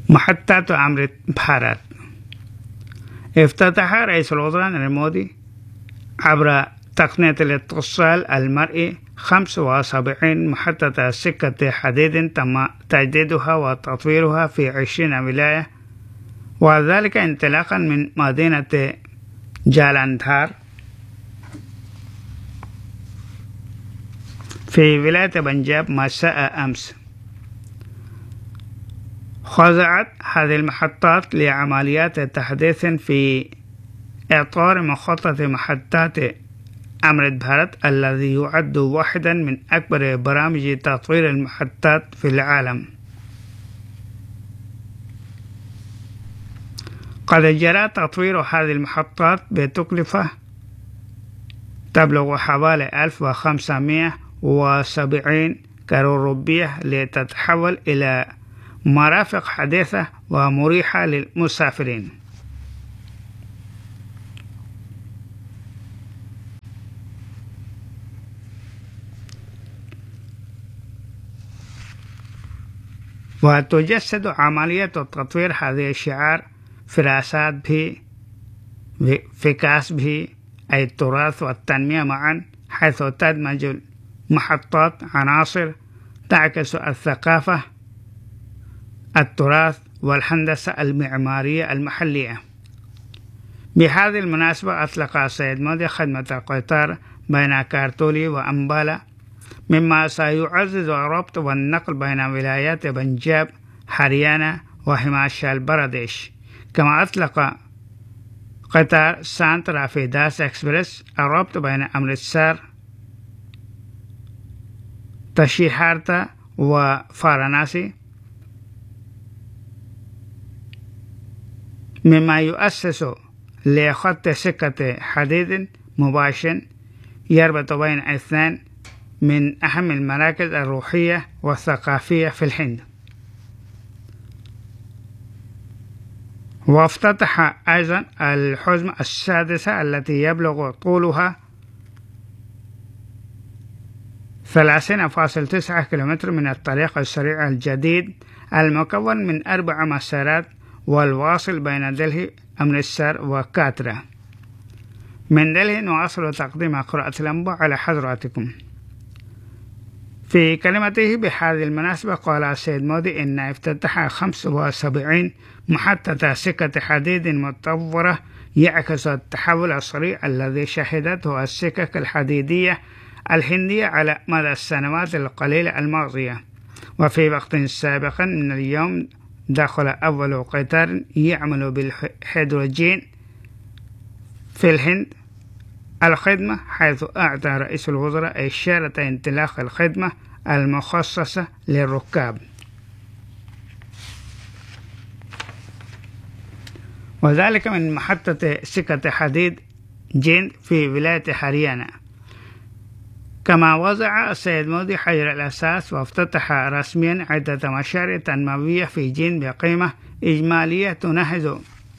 محطة أمرت بحارات. افتتح رئيس الوزراء المودي عبر تقنية الاتصال المرئي 75 محطة سكة حديد تم تجديدها وتطويرها في 20 ولاية، وذلك انطلاقا من مدينة جالندهار في ولاية بنجاب مساء أمس. خضعت هذه المحطات لعمليات تحديث في إطار مخطط محطات أمرت بحارات الذي يعد واحدا من أكبر برامج تطوير المحطات في العالم. قد جرى تطوير هذه المحطات بتكلفة تبلغ حوالي 1570 كرور روبية لتتحول إلى مرافق حديثة ومريحة للمسافرين. وتجسد عملية تطوير هذه الشعار فراسات به فكاس به أي التراث والتنمية معا، حيث تدمج المحطات عناصر تعكس الثقافة، التراث والهندسة المعمارية المحلية. بهذه المناسبة أطلق السيد مودي خدمة قطار بين كارتولي وأمبالا، مما سيعزز الربط والنقل بين ولايات بنجاب، هريانة وهيماشال برديش. كما أطلق قطار سانت رافيداس إكسبرس الربط بين أمرتسر، تشيهارتا وفاراناسي، مما يؤسس لخط سكة حديد مباشر يربط بين اثنين من أهم المراكز الروحية والثقافية في الهند. وافتتح أيضا الحزمة السادسة التي يبلغ طولها 30.9 كيلومتر من الطريق السريع الجديد المكون من 4 مسارات والواصل بين دلهي، أمرتسر وكاترا. من دلهي نواصل تقديم قراءة الأنباء على حضراتكم. في كلمته بهذه المناسبة قال السيد مودي إن افتتاح 75 محطة سكة حديد متطورة يعكس التحول السريع الذي شهدته السكك الحديدية الهندية على مدى السنوات القليلة الماضية. وفي وقت سابق من اليوم دخل أول قطار يعمل بالهيدروجين في الهند الخدمة، حيث أعطى رئيس الوزراء إشارة انطلاق الخدمة المخصصة للركاب. وذلك من محطة سكة حديد جيند في ولاية هريانة. كما وضع السيد مودي حجر الأساس وافتتح رسميا عدة مشاريع تنموية في جيند بقيمة إجمالية تناهز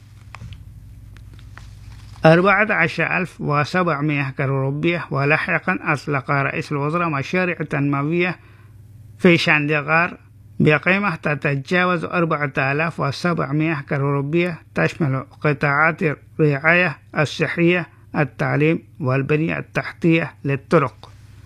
14,700 كرور روبية. ولاحقا أطلق رئيس الوزراء مشاريع تنموية في شانديغار بقيمة تتجاوز 4,700 كرور روبية، تشمل قطاعات الرعاية الصحية، التعليم والبنية التحتية للطرق.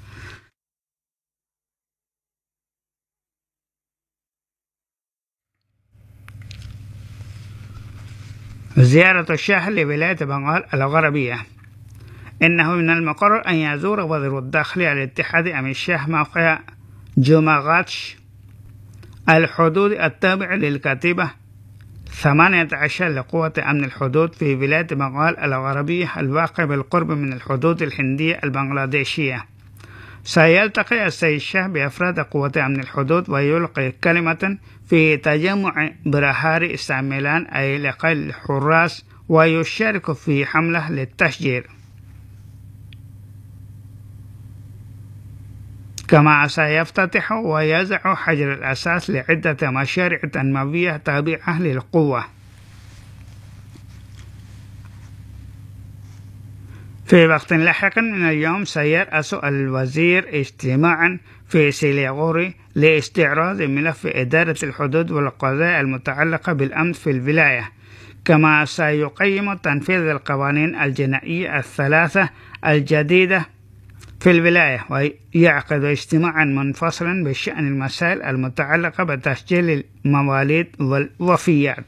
زيارة الشاه لولاية بنغال الغربية. إنه من المقرر أن يزور وزير الداخلية الاتحادي أمين شاه موقع جوماغاتش الحدود التابع للكتيبة 18 لقوة أمن الحدود في ولاية بنغال الغربية الواقع بالقرب من الحدود الهندية البنغلاديشية. سيلتقي السيد شاه بأفراد قوة أمن الحدود ويلقي كلمة في تجمع برهاري ساميلان أي لقاء الحراس، ويشارك في حملة للتشجير. كما سيفتتح ويضع حجر الأساس لعدة مشاريع تنموية تابعة للقوة. في وقت لاحق من اليوم سيرأس الوزير اجتماعا في سيليغوري لاستعراض ملف إدارة الحدود والقضايا المتعلقة بالأمن في الولاية، كما سيقيم تنفيذ القوانين الجنائية الثلاثة الجديدة في الولاية، ويعقد اجتماعا منفصلا بشأن المسائل المتعلقة بتسجيل المواليد والوفيات.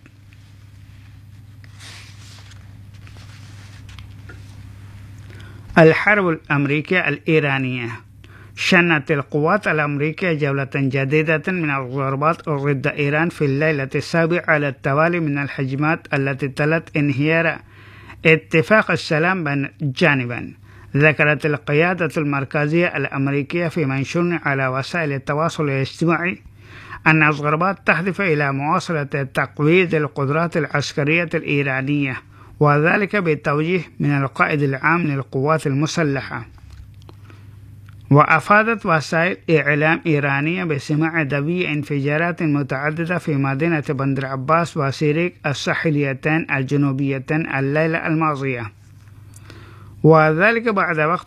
الحرب الأمريكية الإيرانية. شنت القوات الأمريكية جولة جديدة من الضربات ضد إيران في الليلة السابعة على التوالي من الهجمات التي تلت انهيار اتفاق السلام بين الجانبين. ذكرت القيادة المركزية الأمريكية في منشور على وسائل التواصل الاجتماعي أن الضربات تهدف إلى مواصلة تقويض القدرات العسكرية الإيرانية، وذلك بالتوجيه من القائد العام للقوات المسلحة. وأفادت وسائل إعلام إيرانية بسماع دوي انفجارات متعددة في مدينة بندر عباس وسيريك الساحليتين الجنوبيتين الليلة الماضية، وذلك بعد وقت